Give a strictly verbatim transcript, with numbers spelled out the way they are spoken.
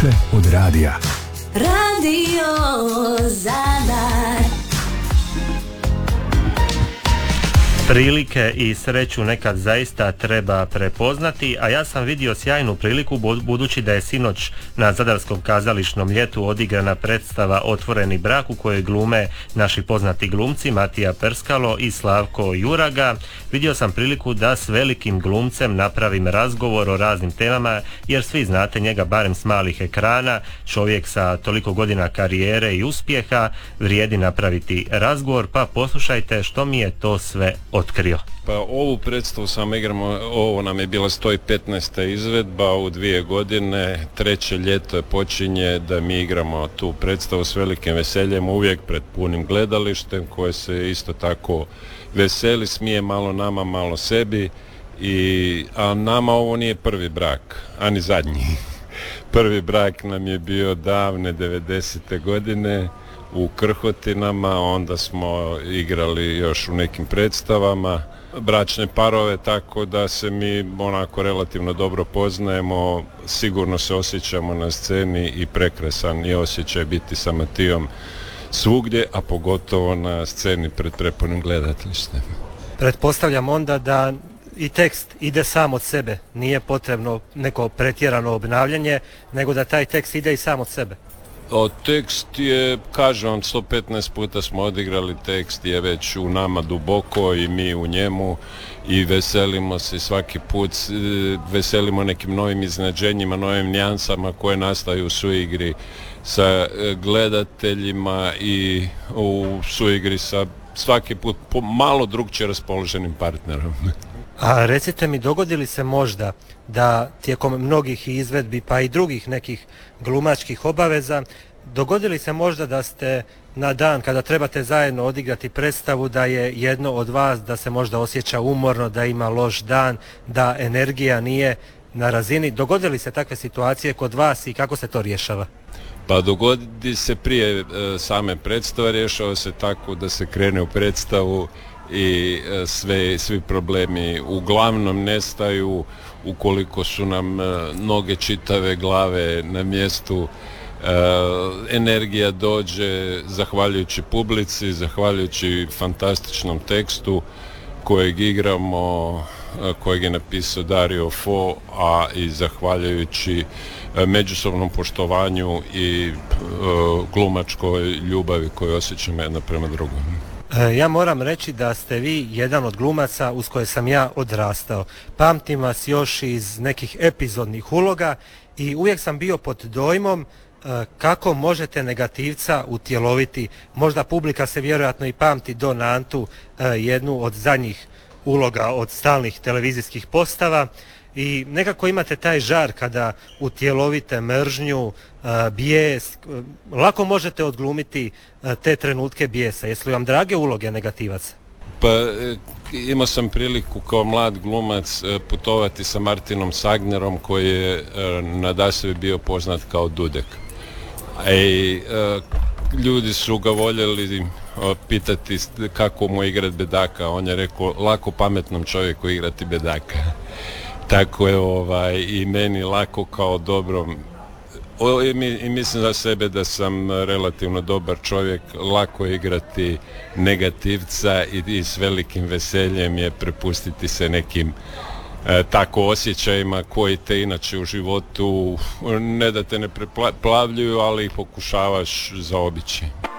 Više od radija. Radio Zadar. Prilike i sreću nekad zaista treba prepoznati, a ja sam vidio sjajnu priliku budući da je sinoć na Zadarskom kazališnom ljetu odigrana predstava Otvoreni brak u kojoj glume naši poznati glumci Matija Perskalo i Slavko Juraga. Vidio sam priliku da s velikim glumcem napravim razgovor o raznim temama, jer svi znate njega barem s malih ekrana, čovjek sa toliko godina karijere i uspjeha, vrijedi napraviti razgovor, pa poslušajte što mi je to sve otkrio. Pa ovu predstavu sam igramo, ovo nam je bila sto petnaesta izvedba u dvije godine, treće ljeto počinje da mi igramo tu predstavu s velikim veseljem, uvijek pred punim gledalištem koje se isto tako veseli, smije malo nama, malo sebi, i, a nama ovo nije prvi brak, ani zadnji. Prvi brak nam je bio davne devedesete godine u Krhotinama, onda smo igrali još u nekim predstavama bračne parove, tako da se mi onako relativno dobro poznajemo, sigurno se osjećamo na sceni i prekrasan je osjećaj biti sa Matijom svugdje, a pogotovo na sceni pred prepunim gledateljstvom. Pretpostavljam onda da i tekst ide sam od sebe, nije potrebno neko pretjerano obnavljanje, nego da taj tekst ide i sam od sebe. O, tekst je, kažem vam, sto petnaest puta smo odigrali, tekst je već u nama duboko i mi u njemu, i veselimo se svaki put, veselimo nekim novim iznenađenjima, novim nijansama koje nastaju u suigri sa gledateljima i u suigri sa svaki put malo drugčije raspoloženim partnerom. A recite mi, dogodi li se možda da tijekom mnogih izvedbi pa i drugih nekih glumačkih obaveza, dogodi li se možda da ste na dan kada trebate zajedno odigrati predstavu da je jedno od vas da se možda osjeća umorno, da ima loš dan, da energija nije na razini? Dogodi li se takve situacije kod vas i kako se to rješava? Pa dogodi se prije e, same predstave, rješava se tako da se krene u predstavu i sve, svi problemi uglavnom nestaju ukoliko su nam e, noge čitave, glave na mjestu, e, energija dođe zahvaljujući publici, zahvaljujući fantastičnom tekstu kojeg igramo, e, kojeg je napisao Dario Fo, a i zahvaljujući e, međusobnom poštovanju i e, glumačkoj ljubavi koju osjećamo jedna prema drugom. Ja moram reći da ste vi jedan od glumaca uz koje sam ja odrastao. Pamtim vas još iz nekih epizodnih uloga i uvijek sam bio pod dojmom kako možete negativca utjeloviti. Možda publika se vjerojatno i pamti Don Antu, jednu od zadnjih uloga od stalnih televizijskih postava, i nekako imate taj žar kada utjelovite mržnju, bijes, lako možete odglumiti te trenutke bijesa. Jesu li vam drage uloge negativaca? Pa imao sam priliku kao mlad glumac putovati sa Martinom Sagnerom koji je nadasve bio poznat kao Dudek. I ljudi su ga voljeli pitati kako mu igrati bedaka, on je rekao lako pametnom čovjeku igrati bedaka. Tako je ovaj, i meni lako kao dobrom, o, i, mi, i mislim za sebe da sam relativno dobar čovjek, lako igrati negativca i, i s velikim veseljem je prepustiti se nekim e, tako osjećajima koji te inače u životu ne da te ne preplavljuju, ali ih pokušavaš zaobići.